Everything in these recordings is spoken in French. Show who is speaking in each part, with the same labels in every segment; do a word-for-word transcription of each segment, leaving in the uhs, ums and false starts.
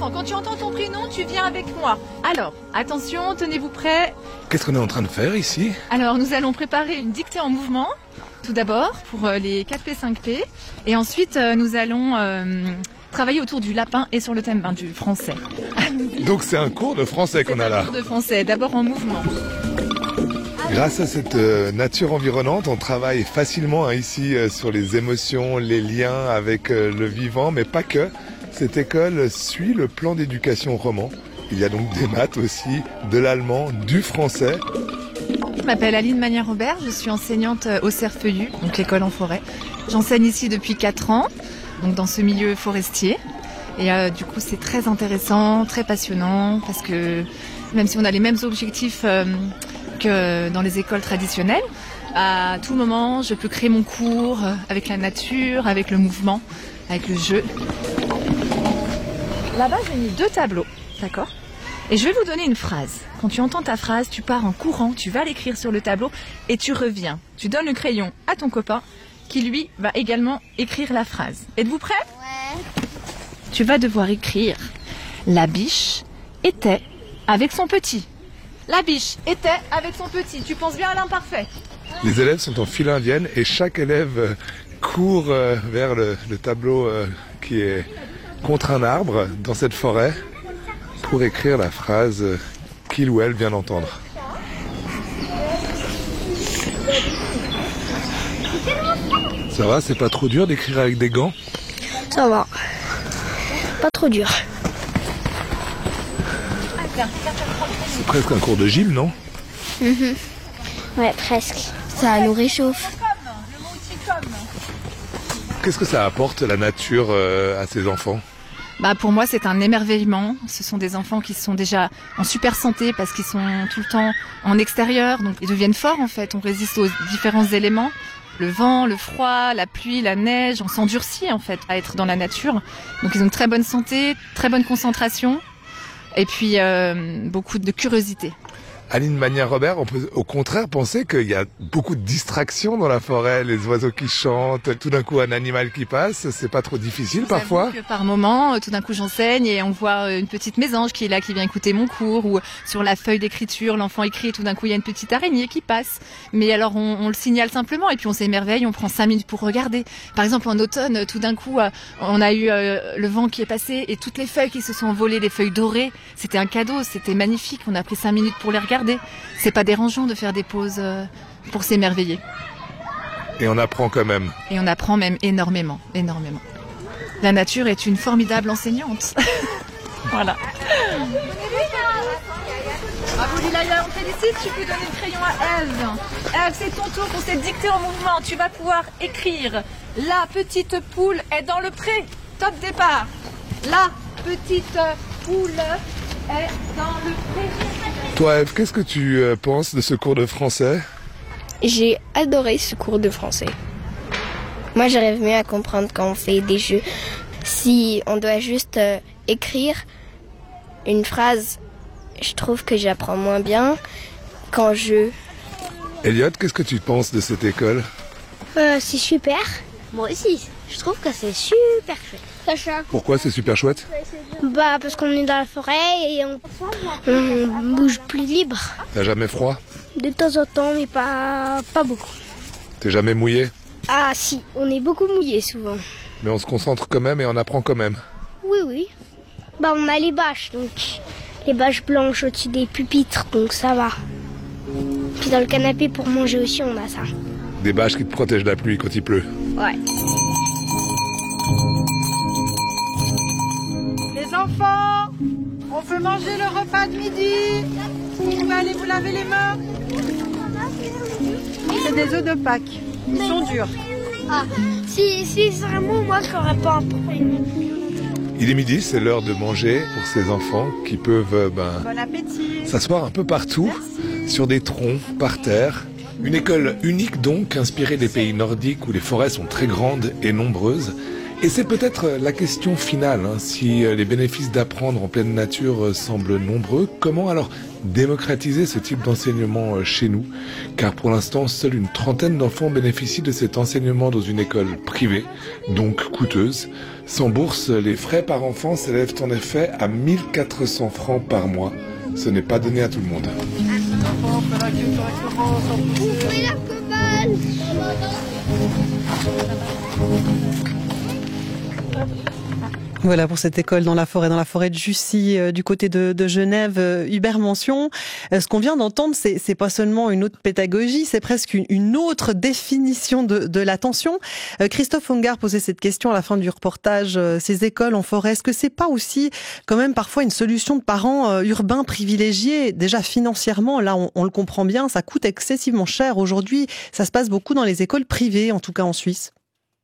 Speaker 1: enfants, quand tu entends ton prénom, tu viens avec moi. Alors, attention, tenez-vous prêts.
Speaker 2: Qu'est-ce qu'on est en train de faire ici?
Speaker 1: Alors, nous allons préparer une dictée en mouvement, tout d'abord, pour euh, les quatre P, cinq P. Et ensuite, euh, nous allons euh, travailler autour du lapin et sur le thème ben, du français.
Speaker 2: Donc c'est un cours de français qu'on a là.
Speaker 1: Un cours de français, d'abord en mouvement.
Speaker 2: Grâce à cette euh, nature environnante, on travaille facilement hein, ici euh, sur les émotions, les liens avec euh, le vivant, mais pas que. Cette école suit le plan d'éducation roman. Il y a donc des maths aussi, de l'allemand, du français.
Speaker 1: Je m'appelle Aline Magnier-Robert, je suis enseignante au Cerfeuillu, donc l'école en forêt. J'enseigne ici depuis quatre ans, donc dans ce milieu forestier. Et euh, du coup, c'est très intéressant, très passionnant, parce que même si on a les mêmes objectifs euh, que dans les écoles traditionnelles, à tout moment, je peux créer mon cours avec la nature, avec le mouvement, avec le jeu. Là-bas, j'ai mis deux tableaux, d'accord ? Et je vais vous donner une phrase. Quand tu entends ta phrase, tu pars en courant, tu vas l'écrire sur le tableau et tu reviens. Tu donnes le crayon à ton copain qui, lui, va également écrire la phrase. Êtes-vous prêts ?
Speaker 3: Ouais.
Speaker 1: Tu vas devoir écrire « La biche était avec son petit ». La biche était avec son petit. Tu penses bien à l'imparfait.
Speaker 2: Les élèves sont en file indienne et chaque élève euh, court euh, vers le, le tableau euh, qui est contre un arbre dans cette forêt pour écrire la phrase euh, qu'il ou elle vient d'entendre. Ça va, c'est pas trop dur d'écrire avec des gants?
Speaker 3: Ça va. Pas trop dur.
Speaker 2: C'est presque un cours de gym, non?
Speaker 3: Mmh. Ouais, presque. Ça nous réchauffe.
Speaker 2: Qu'est-ce que ça apporte, la nature, euh, à ces enfants?
Speaker 1: Bah pour moi, c'est un émerveillement. Ce sont des enfants qui sont déjà en super santé parce qu'ils sont tout le temps en extérieur. Donc ils deviennent forts en fait. On résiste aux différents éléments. Le vent, le froid, la pluie, la neige. On s'endurcit en fait à être dans la nature. Donc ils ont une très bonne santé, très bonne concentration. Et puis euh, beaucoup de curiosité.
Speaker 2: Aline Magnier-Robert, on peut au contraire penser qu'il y a beaucoup de distractions dans la forêt, les oiseaux qui chantent, tout d'un coup un animal qui passe, c'est pas trop difficile parfois?
Speaker 1: Que par moment, tout d'un coup j'enseigne et on voit une petite mésange qui est là, qui vient écouter mon cours, ou sur la feuille d'écriture, l'enfant écrit et tout d'un coup il y a une petite araignée qui passe. Mais alors on, on le signale simplement et puis on s'émerveille, on prend cinq minutes pour regarder. Par exemple en automne, tout d'un coup on a eu le vent qui est passé et toutes les feuilles qui se sont envolées, les feuilles dorées, c'était un cadeau, c'était magnifique, on a pris cinq minutes pour les regarder. C'est pas dérangeant de faire des pauses pour s'émerveiller.
Speaker 2: Et on apprend quand même.
Speaker 1: Et on apprend même énormément, énormément. La nature est une formidable enseignante. Voilà. Bravo Lilaya, on félicite, tu peux donner le crayon à Eve. Eve, c'est ton tour pour cette dictée en mouvement. Tu vas pouvoir écrire « La petite poule est dans le pré ». Top départ. La petite poule est dans le pré.
Speaker 2: Toi Eve, qu'est-ce que tu euh, penses de ce cours de français?
Speaker 3: J'ai adoré ce cours de français. Moi j'arrive mieux à comprendre quand on fait des jeux. Si on doit juste euh, écrire une phrase, je trouve que j'apprends moins bien qu'en jeu.
Speaker 2: Elliot, qu'est-ce que tu penses de cette école?
Speaker 4: euh, C'est super. Moi aussi, je trouve que c'est super chouette.
Speaker 2: Pourquoi c'est super chouette?
Speaker 4: Bah parce qu'on est dans la forêt et on, on bouge plus libre.
Speaker 2: T'as jamais froid?
Speaker 4: De temps en temps, mais pas, pas beaucoup.
Speaker 2: T'es jamais mouillé?
Speaker 4: Ah si, on est beaucoup mouillé souvent.
Speaker 2: Mais on se concentre quand même et on apprend quand même.
Speaker 4: Oui, oui. Bah on a les bâches, donc les bâches blanches au-dessus des pupitres, donc ça va. Puis dans le canapé pour manger aussi, on a ça.
Speaker 2: Des bâches qui te protègent de la pluie quand il pleut.
Speaker 4: Ouais.
Speaker 5: Les enfants, on veut manger le repas de midi. Vous pouvez aller vous laver les mains. C'est des œufs de Pâques. Ils sont durs.
Speaker 4: Ah, si, si c'est vraiment moi qui n'aurais pas un problème.
Speaker 2: Il est midi, c'est l'heure de manger pour ces enfants qui peuvent euh, ben,
Speaker 5: Bon appétit.
Speaker 2: s'asseoir un peu partout, sur des troncs, par terre. Une école unique donc, inspirée des pays nordiques où les forêts sont très grandes et nombreuses. Et c'est peut-être la question finale, hein. Si les bénéfices d'apprendre en pleine nature semblent nombreux, comment alors démocratiser ce type d'enseignement chez nous? Car pour l'instant, seule une trentaine d'enfants bénéficient de cet enseignement dans une école privée, donc coûteuse. Sans bourse, les frais par enfant s'élèvent en effet à mille quatre cents francs par mois. Ce n'est pas donné à tout le monde.
Speaker 4: Ouvrez la cabane.
Speaker 6: Voilà pour cette école dans la forêt, dans la forêt de Jussy, euh, du côté de, de Genève, euh, Hubert Mention. Euh, ce qu'on vient d'entendre, c'est, c'est pas seulement une autre pédagogie, c'est presque une, une autre définition de, de l'attention. Euh, Christophe Ongard posait cette question à la fin du reportage. Euh, ces écoles en forêt, est-ce que c'est pas aussi quand même parfois une solution de parents euh, urbains privilégiés? Déjà financièrement, là on, on le comprend bien, ça coûte excessivement cher aujourd'hui. Ça se passe beaucoup dans les écoles privées, en tout cas en Suisse.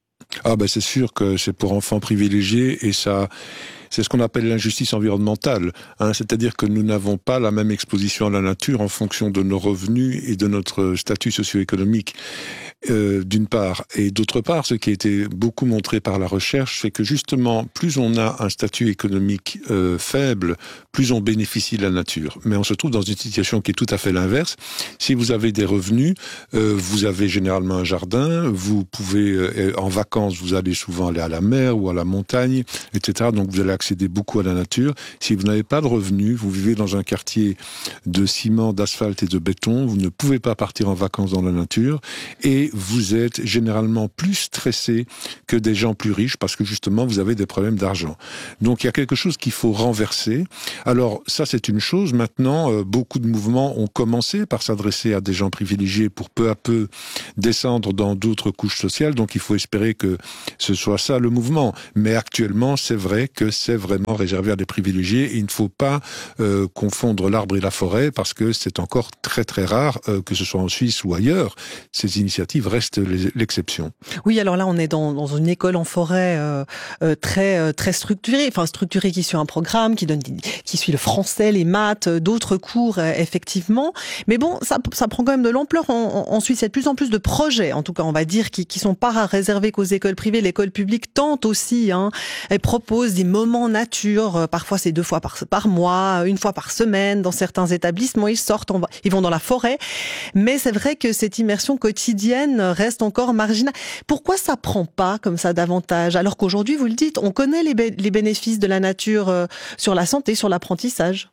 Speaker 7: Ah ben c'est sûr que c'est pour enfants privilégiés et ça, c'est ce qu'on appelle l'injustice environnementale. Hein, c'est-à-dire que nous n'avons pas la même exposition à la nature en fonction de nos revenus et de notre statut socio-économique. Euh, d'une part, et d'autre part, ce qui a été beaucoup montré par la recherche, c'est que justement, plus on a un statut économique euh, faible, plus on bénéficie de la nature. Mais on se trouve dans une situation qui est tout à fait l'inverse. Si vous avez des revenus, euh, vous avez généralement un jardin, vous pouvez, euh, en vacances, vous allez souvent aller à la mer ou à la montagne, et cetera. Donc vous allez accéder beaucoup à la nature. Si vous n'avez pas de revenus, vous vivez dans un quartier de ciment, d'asphalte et de béton, vous ne pouvez pas partir en vacances dans la nature, et vous êtes généralement plus stressé que des gens plus riches parce que justement vous avez des problèmes d'argent. Donc il y a quelque chose qu'il faut renverser. Alors ça c'est une chose. Maintenant, euh, beaucoup de mouvements ont commencé par s'adresser à des gens privilégiés pour peu à peu descendre dans d'autres couches sociales. Donc il faut espérer que ce soit ça le mouvement. Mais actuellement c'est vrai que c'est vraiment réservé à des privilégiés et il ne faut pas euh, confondre l'arbre et la forêt parce que c'est encore très très rare euh, que ce soit en Suisse ou ailleurs. Ces initiatives reste l'exception.
Speaker 6: Oui, alors là, on est dans, dans une école en forêt euh, euh, très euh, très structurée, enfin structurée qui suit un programme, qui donne, qui suit le français, les maths, euh, d'autres cours euh, effectivement. Mais bon, ça, ça prend quand même de l'ampleur. En, en Suisse, il y a de plus en plus de projets, en tout cas, on va dire, qui, qui sont pas réservés qu'aux écoles privées. L'école publique tente aussi. Hein, elle propose des moments nature. Euh, parfois, c'est deux fois par par mois, une fois par semaine. Dans certains établissements, ils sortent, on va, ils vont dans la forêt. Mais c'est vrai que cette immersion quotidienne reste encore marginal. Pourquoi ça prend pas comme ça davantage? Alors qu'aujourd'hui, vous le dites, on connaît les, bé- les bénéfices de la nature euh, sur la santé, sur l'apprentissage.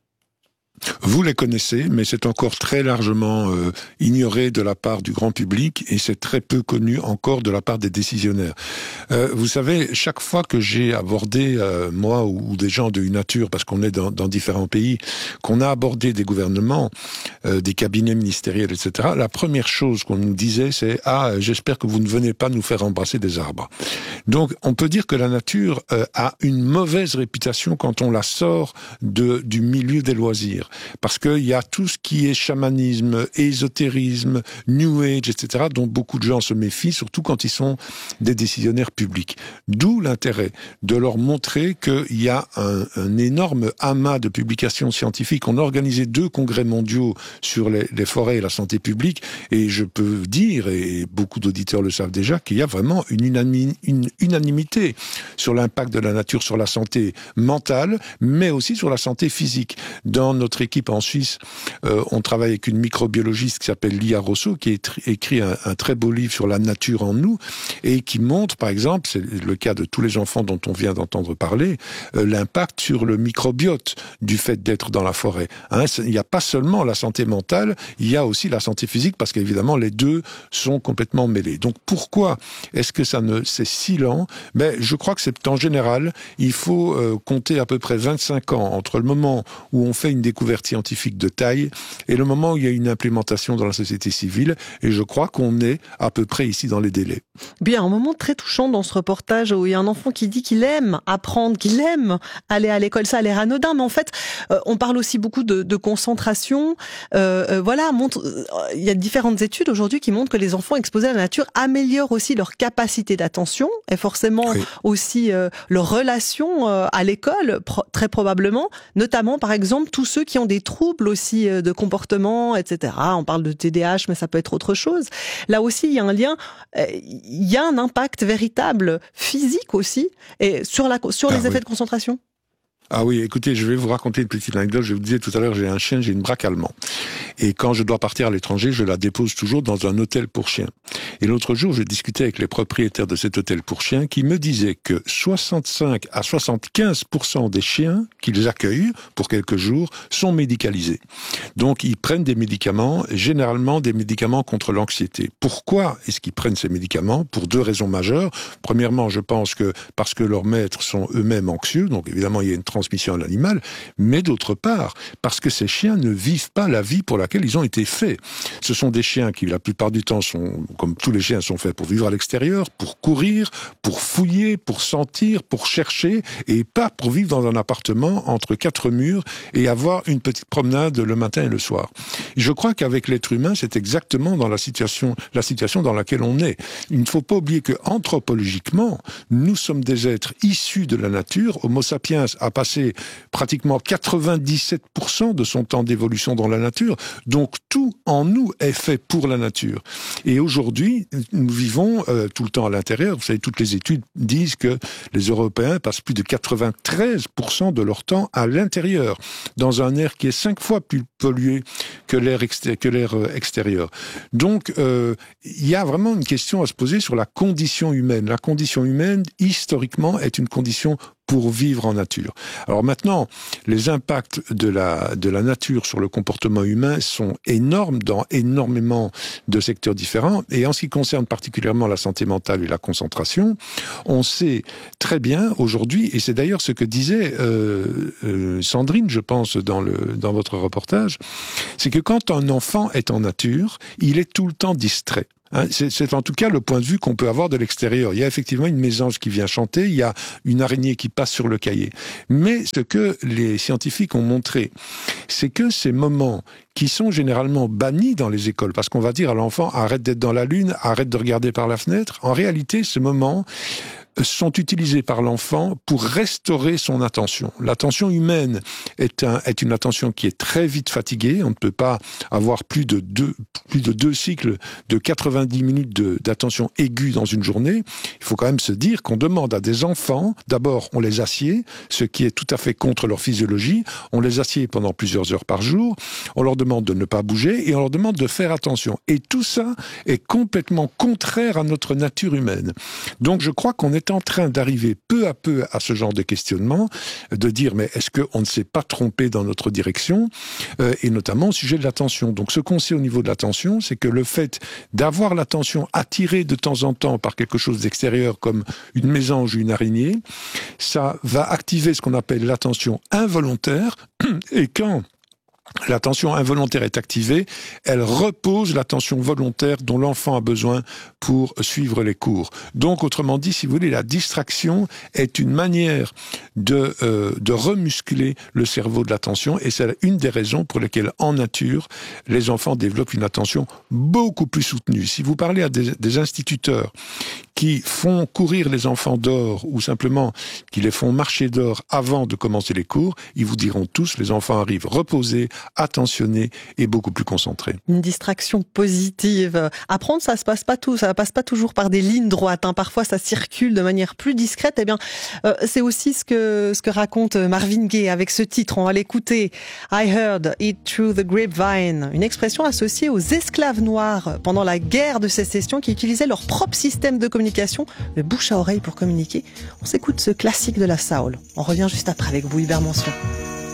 Speaker 7: Vous les connaissez, mais c'est encore très largement euh, ignoré de la part du grand public et c'est très peu connu encore de la part des décisionnaires. Euh, vous savez, chaque fois que j'ai abordé, euh, moi ou, ou des gens de Nature, parce qu'on est dans, dans différents pays, qu'on a abordé des gouvernements, euh, des cabinets ministériels, et cetera, la première chose qu'on nous disait, c'est « Ah, j'espère que vous ne venez pas nous faire embrasser des arbres ». Donc, on peut dire que la nature euh, a une mauvaise réputation quand on la sort de, du milieu des loisirs. Parce qu'il y a tout ce qui est chamanisme, ésotérisme, New Age, et cetera, dont beaucoup de gens se méfient, surtout quand ils sont des décisionnaires publics. D'où l'intérêt de leur montrer qu'il y a un, un énorme amas de publications scientifiques. On a organisé deux congrès mondiaux sur les, les forêts et la santé publique, et je peux dire, et beaucoup d'auditeurs le savent déjà, qu'il y a vraiment une, unanimi, une unanimité sur l'impact de la nature sur la santé mentale, mais aussi sur la santé physique. Dans notre équipe en Suisse, euh, on travaille avec une microbiologiste qui s'appelle Lia Rosso, qui a écrit un, un très beau livre sur la nature en nous, et qui montre, par exemple, c'est le cas de tous les enfants dont on vient d'entendre parler, euh, l'impact sur le microbiote du fait d'être dans la forêt. Hein, il n'y a pas seulement la santé mentale, il y a aussi la santé physique, parce qu'évidemment, les deux sont complètement mêlés. Donc, pourquoi est-ce que ça ne, c'est si lent? Ben, je crois que c'est en général, il faut euh, compter à peu près vingt-cinq ans entre le moment où on fait une découverte scientifique de taille et le moment où il y a une implémentation dans la société civile. Et je crois qu'on est à peu près ici dans les délais.
Speaker 6: Bien, un moment très touchant dans ce reportage où il y a un enfant qui dit qu'il aime apprendre, qu'il aime aller à l'école. Ça a l'air anodin, mais en fait, euh, on parle aussi beaucoup de, de concentration. Euh, euh, voilà, montre, euh, il y a différentes études aujourd'hui qui montrent que les enfants exposés à la nature améliorent aussi leur capacité d'attention et forcément oui. aussi euh, leur relation euh, à l'école, pro- très probablement, notamment par exemple tous ceux qui qui ont des troubles aussi de comportement, et cetera. On parle de T D A H, mais ça peut être autre chose. Là aussi, il y a un lien, il y a un impact véritable physique aussi, et sur la sur les ah, effets oui. de concentration.
Speaker 7: Ah oui, écoutez, je vais vous raconter une petite anecdote. Je vous disais tout à l'heure, j'ai un chien, j'ai une braque allemand. Et quand je dois partir à l'étranger, je la dépose toujours dans un hôtel pour chiens. Et l'autre jour, je discutais avec les propriétaires de cet hôtel pour chiens qui me disaient que soixante-cinq à soixante-quinze pour cent des chiens qu'ils accueillent pour quelques jours sont médicalisés. Donc, ils prennent des médicaments, généralement des médicaments contre l'anxiété. Pourquoi est-ce qu'ils prennent ces médicaments? Pour deux raisons majeures. Premièrement, je pense que parce que leurs maîtres sont eux-mêmes anxieux, donc évidemment, il y a une transmission à l'animal, mais d'autre part, parce que ces chiens ne vivent pas la vie pour laquelle ils ont été faits. Ce sont des chiens qui, la plupart du temps, sont, comme tous les chiens, sont faits pour vivre à l'extérieur, pour courir, pour fouiller, pour sentir, pour chercher, et pas pour vivre dans un appartement entre quatre murs et avoir une petite promenade le matin et le soir. Je crois qu'avec l'être humain, c'est exactement dans la situation, la situation dans laquelle on est. Il ne faut pas oublier que, anthropologiquement, nous sommes des êtres issus de la nature. Homo sapiens a passé pratiquement quatre-vingt-dix-sept pour cent de son temps d'évolution dans la nature. Donc tout en nous est fait pour la nature. Et aujourd'hui, nous vivons euh, tout le temps à l'intérieur. Vous savez, toutes les études disent que les Européens passent plus de quatre-vingt-treize pour cent de leur temps à l'intérieur, dans un air qui est cinq fois plus pollué que l'air, exté- que l'air extérieur. Donc, euh, il y a vraiment une question à se poser sur la condition humaine. La condition humaine, historiquement, est une condition pour vivre en nature. Alors maintenant, les impacts de la, de la nature sur le comportement humain sont énormes dans énormément de secteurs différents. Et en ce qui concerne particulièrement la santé mentale et la concentration, on sait très bien aujourd'hui, et c'est d'ailleurs ce que disait euh, euh, Sandrine, je pense, dans, le, dans votre reportage, c'est que quand un enfant est en nature, il est tout le temps distrait. Hein, c'est, c'est en tout cas le point de vue qu'on peut avoir de l'extérieur. Il y a effectivement une mésange qui vient chanter, il y a une araignée qui passe sur le cahier. Mais ce que les scientifiques ont montré, c'est que ces moments qui sont généralement bannis dans les écoles, parce qu'on va dire à l'enfant, arrête d'être dans la lune, arrête de regarder par la fenêtre, en réalité, ces moments sont utilisés par l'enfant pour restaurer son attention. L'attention humaine est, un, est une attention qui est très vite fatiguée. On ne peut pas avoir plus de deux, plus de deux cycles de quatre-vingt-dix minutes de, d'attention aiguë dans une journée. Il faut quand même se dire qu'on demande à des enfants, d'abord on les assied, ce qui est tout à fait contre leur physiologie, on les assied pendant plusieurs heures par jour, on leur demande de ne pas bouger et on leur demande de faire attention. Et tout ça est complètement contraire à notre nature humaine. Donc je crois qu'on est en train d'arriver peu à peu à ce genre de questionnement, de dire mais est-ce qu'on ne s'est pas trompé dans notre direction, euh, et notamment au sujet de l'attention. Donc ce qu'on sait au niveau de l'attention, c'est que le fait d'avoir l'attention attirée de temps en temps par quelque chose d'extérieur comme une mésange ou une araignée, ça va activer ce qu'on appelle l'attention involontaire, et quand l'attention involontaire est activée, elle repose l'attention volontaire dont l'enfant a besoin pour suivre les cours. Donc, autrement dit, si vous voulez, la distraction est une manière de, euh, de remuscler le cerveau de l'attention, et c'est une des raisons pour lesquelles, en nature, les enfants développent une attention beaucoup plus soutenue. Si vous parlez à des, des instituteurs qui font courir les enfants dehors, ou simplement qui les font marcher dehors avant de commencer les cours, ils vous diront tous, les enfants arrivent reposés, attentionnés et beaucoup plus concentrés.
Speaker 6: Une distraction positive. Apprendre, ça se passe pas tout, ça passe pas toujours par des lignes droites, hein. Parfois, ça circule de manière plus discrète. Eh bien, euh, c'est aussi ce que ce que raconte Marvin Gaye avec ce titre. On va l'écouter. I heard it through the grapevine. Une expression associée aux esclaves noirs pendant la guerre de sécession qui utilisaient leur propre système de communication, le bouche à oreille pour communiquer. On s'écoute ce classique de la soul. On revient juste après avec vous, Hubert Mention.